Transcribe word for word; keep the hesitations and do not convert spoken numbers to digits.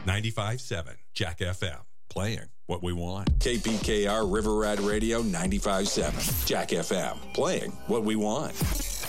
ninety-five point seven Jack F M. Playing what we want. K P K R River Rat Radio ninety-five point seven Jack F M. Playing what we want.